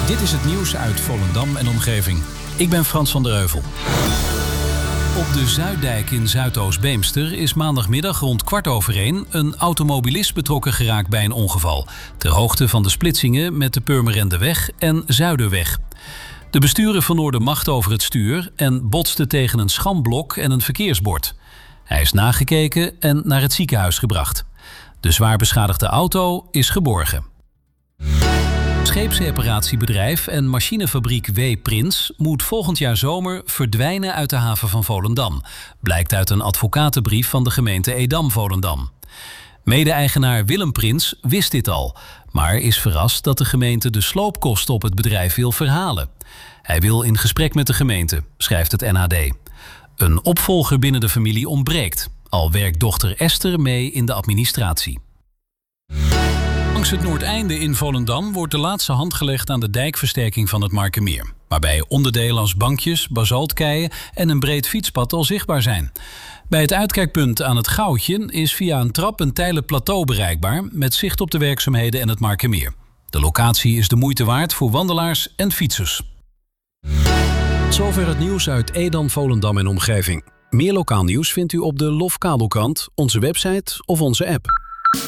Dit is het nieuws uit Volendam en omgeving. Ik ben Frans van der Heuvel. Op de Zuiddijk in Zuidoost-Beemster is maandagmiddag rond 1:15 een automobilist betrokken geraakt bij een ongeval. Ter hoogte van de splitsingen met de Purmerendeweg en Zuiderweg. De bestuurder verloor de macht over het stuur en botste tegen een schamblok en een verkeersbord. Hij is nagekeken en naar het ziekenhuis gebracht. De zwaar beschadigde auto is geborgen. Scheepsreparatiebedrijf en machinefabriek W. Prins moet volgend jaar zomer verdwijnen uit de haven van Volendam. Blijkt uit een advocatenbrief van de gemeente Edam-Volendam. Mede-eigenaar Willem Prins wist dit al, maar is verrast dat de gemeente de sloopkosten op het bedrijf wil verhalen. Hij wil in gesprek met de gemeente, schrijft het NAD. Een opvolger binnen de familie ontbreekt, al werkt dochter Esther mee in de administratie. Langs het Noordeinde in Volendam wordt de laatste hand gelegd aan de dijkversterking van het Markermeer, waarbij onderdelen als bankjes, basaltkeien en een breed fietspad al zichtbaar zijn. Bij het uitkijkpunt aan het Goudje is via een trap een tijdelijk plateau bereikbaar met zicht op de werkzaamheden en het Markermeer. De locatie is de moeite waard voor wandelaars en fietsers. Zover het nieuws uit Edam, Volendam en omgeving. Meer lokaal nieuws vindt u op de LOF Kabelkrant, onze website of onze app.